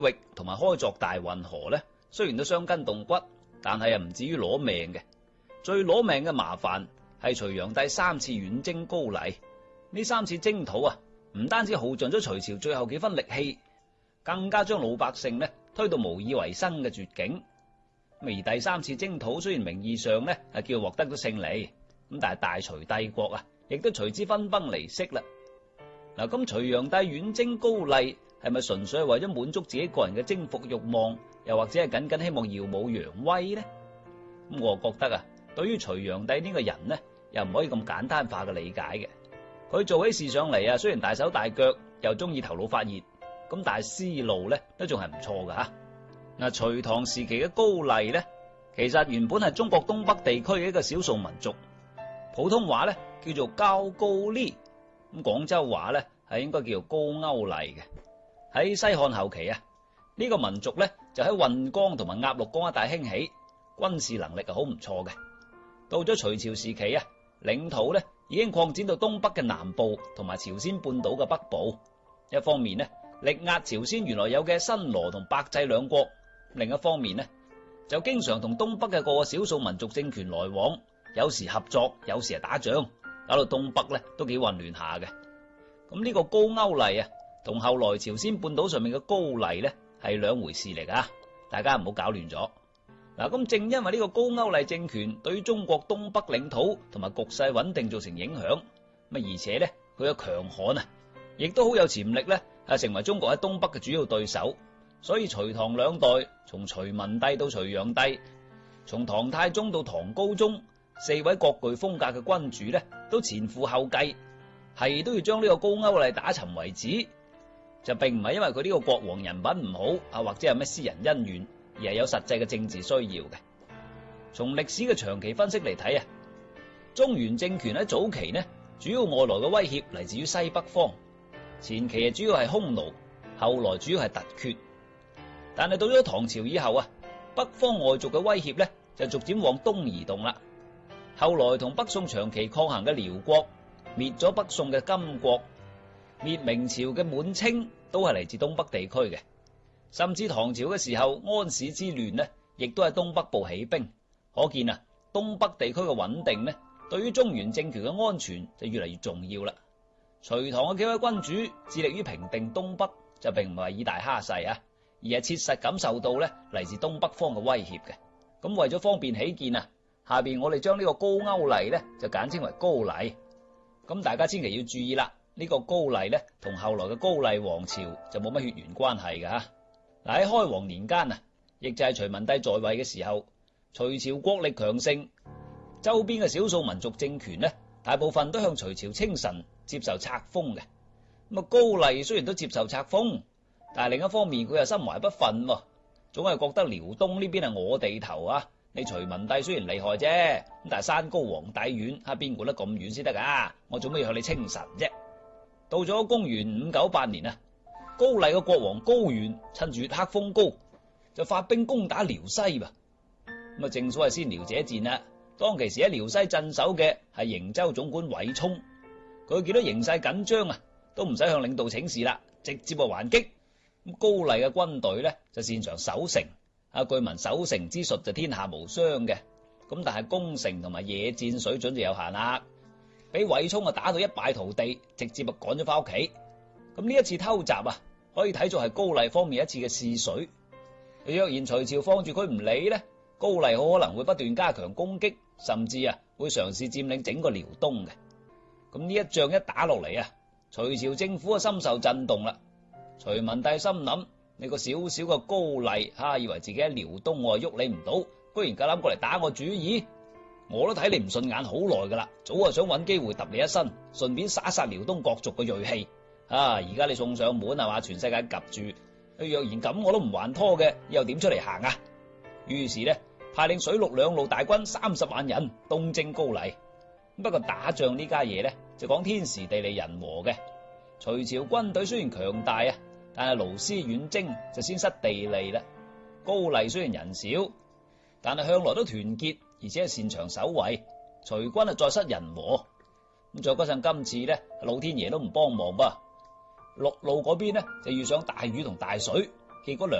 域同埋開鑿大運河呢，雖然都傷筋動骨，但係唔至於攞命嘅。最攞命嘅麻煩係隋煬帝3次遠征高麗，呢3次征討啊，唔單止耗盡咗隋朝最後幾分力氣，更加將老百姓呢推到無以為生嘅絕境。而第3次征討雖然名義上呢係叫獲得咗勝利，咁但係大隋帝國啊，亦都隨之分崩離析啦。嗱，咁隋煬帝遠征高麗係咪純粹係為咗滿足自己個人嘅征服慾望，又或者係僅僅希望耀武揚威呢？咁我覺得啊，對於隋煬帝呢個人呢，又唔可以咁簡單化嘅理解嘅。佢做起事上嚟啊，雖然大手大腳，又中意頭腦發熱，咁但係思路呢都仲係唔錯噶吓。嗱，隋唐時期嘅高麗呢，其實原本係中國東北地區嘅一個少數民族，普通話呢叫做高句麗，咁廣州話呢係應該叫做高句麗嘅。喺西漢後期啊，呢個民族呢就喺運江同埋鴨綠江一帶興起，軍事能力係好唔錯嘅。到咗隋朝時期啊，領土呢已經擴展到東北嘅南部同埋朝鮮半島嘅北部。一方面呢，力壓朝鮮原來有嘅新羅同百濟兩國；另一方面呢，就經常同東北嘅各個少數民族政權來往，有時合作，有時係打仗，搞到東北呢都幾混亂下嘅。咁呢個高句麗啊，同後來朝鮮半島上面嘅高麗呢係兩回事嚟噶，大家唔好搞亂咗。嗱，咁正因為呢個高句麗政權對於中國東北領土同埋局勢穩定造成影響，而且呢佢嘅強悍啊，亦都好有潛力呢係成為中國喺東北嘅主要對手。所以隋唐兩代，從隋文帝到隋煬帝，從唐太宗到唐高宗，4位各具風格嘅君主呢都前赴後繼，係都要將呢個高句麗打沉為止。就並唔係因為佢呢個國王人品唔好啊，或者係咩私人恩怨，而係有實際嘅政治需要嘅。從歷史嘅長期分析嚟睇啊，中原政權喺早期呢，主要外來嘅威脅嚟自於西北方，前期主要係匈奴，後來主要係突厥。但係到咗唐朝以後啊，北方外族嘅威脅呢就逐漸往東移動啦。後來同北宋長期抗衡嘅遼國，滅咗北宋嘅金國，滅明朝嘅滿清，都係嚟自東北地區嘅。甚至唐朝嘅時候，安史之亂呢，亦都喺東北部起兵。可見啊，東北地區嘅穩定呢，對於中原政權嘅安全就越嚟越重要啦。隋唐嘅幾位君主致力於平定東北，就並唔係以大蝦細啊，而係切實感受到呢嚟自東北方嘅威脅嘅。咁為咗方便起見啊，下邊我哋將呢個高句麗呢就簡稱為高麗。咁大家千祈要注意啦，呢個高麗呢同後來嘅高麗王朝就冇乜血緣關係嘅吓。嗱，喺開皇年間啊，亦就係隋文帝在位嘅時候，隋朝國力強盛，周邊嘅少數民族政權呢，大部分都向隋朝稱臣，接受冊封嘅。咁啊，高麗雖然都接受冊封，但係另一方面佢又心懷不忿，總係覺得遼東呢邊係我地頭啊！你隋文帝雖然厲害啫，咁但係山高皇帝遠，邊管得咁遠先得噶？我做咩要向你稱臣啫？到咗公元598年啊，高麗嘅國王高原趁住月黑風高，就發兵攻打遼西噃。咁啊，正所謂先遼者戰啦。當其時喺遼西鎮守嘅係營州總管韋聰，佢見到形勢緊張啊，都唔使向領導請示啦，直接就還擊。咁高麗嘅軍隊呢，就擅長守城，據聞守城之術就天下無雙嘅。咁但係攻城同埋野戰水準就有限啦，俾韋聰啊打到一敗塗地，直接就趕咗翻屋企。咁呢一次偷襲啊，可以睇作係高麗方面一次嘅試水。若然隋朝放住佢唔理呢，高麗好可能會不斷加強攻擊，甚至啊會嘗試佔領整個遼東嘅。咁呢一仗一打落嚟啊，隋朝政府啊深受震動啦。隋文帝心諗，你個小小嘅高麗以為自己喺遼東我係喐你唔到，居然夠膽過嚟打我主意，我都睇你唔順眼好耐噶啦，早就想揾機會揼你一身，順便殺殺遼東各族嘅銳氣。而家你送上門係嘛，全世界夾住，若然咁我都唔還拖嘅，又點出嚟行啊？於是呢，派領水陸兩路大軍30萬人東征高麗。不過打仗呢家嘢呢，就講天時地利人和嘅。隋朝軍隊雖然強大啊，但係勞師遠征就先失地利啦。高麗雖然人少，但係向來都團結，而且係擅長守衛。隋軍啊再失人和，咁再加上今次呢，老天爺都唔幫忙噃。陸路嗰邊呢，就遇上大雨同大水， 結果